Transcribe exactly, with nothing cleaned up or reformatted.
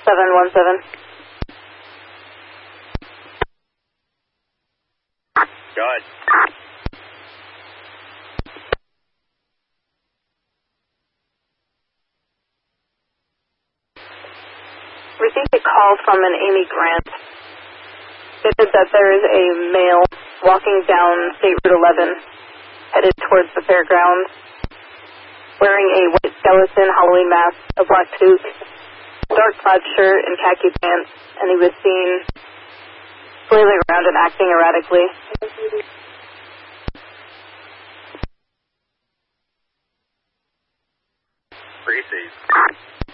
seven one seven. Go ahead. Received a call from an Amy Grant. It said that there is a male walking down State Route eleven, headed towards the fairgrounds, wearing a white skeleton Halloween mask, a black toque, dark plaid shirt, and khaki pants, and he was seen flailing around and acting erratically. Precinct.